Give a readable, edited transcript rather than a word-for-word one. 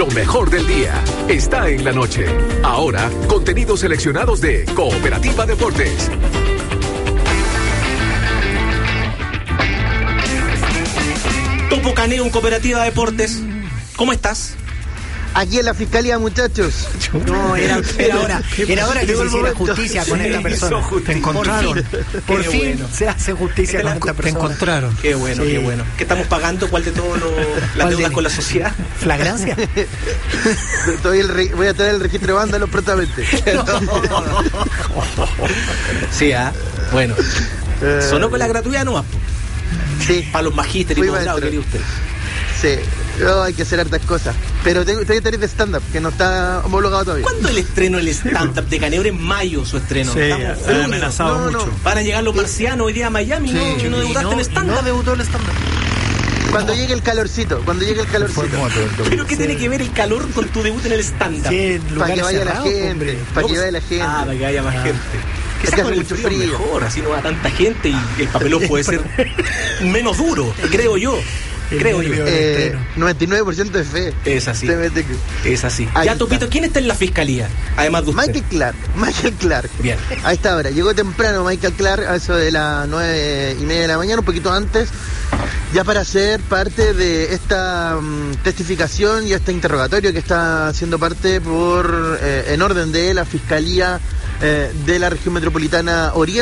Lo mejor del día está en la noche. Ahora, contenidos seleccionados de Cooperativa Deportes. Topo Caneo en Cooperativa Deportes. ¿Cómo estás? Aquí en la fiscalía, muchachos. No, era hora que se hiciera justicia con esta persona. Te encontraron. Por fin se hace justicia con esta persona. Te encontraron. Qué bueno, Sí. qué bueno. ¿Qué estamos pagando? ¿Cuál de todas las deudas con la sociedad? ¿Flagrancia? Voy a traer el registro de vándalo prontamente. Sí, bueno. Sonó con la gratuidad nomás. Sí. Para los magísteres y Fui posgrados, maestro. quería usted. Sí. No, hay que hacer hartas cosas. Pero tengo que tener de stand-up, que no está homologado todavía. ¿Cuándo el estreno del stand-up de Canebre? En mayo su estreno. Sí, Estamos en han junio. amenazado No, mucho. Van a llegar los marcianos hoy día a Miami, Sí. ¿no? No debutaste en stand-up. No debutó el stand-up. Cuando llegue el calorcito, ¿Pero qué tiene que ver el calor con tu debut en el stand-up? Sí, en Para lugares que vaya la cerrados, gente. hombre. Para que vaya la gente. Ah, para que haya más gente. Es Quizás que con hace el mucho frío frío. mejor, así no va tanta gente y el papelón puede ser menos duro, creo yo. Creo yo. 99% de fe. Es así. Se mete que- Es así. Ahí Ya, está. Topito, ¿quién está en la fiscalía? Además de usted. Michael Clark. Bien. A esta hora. Llegó temprano Michael Clark, a eso de las 9:30 de la mañana, un poquito antes, ya para ser parte de esta testificación y este interrogatorio que está haciendo parte en orden de la Fiscalía de la Región Metropolitana Oriente.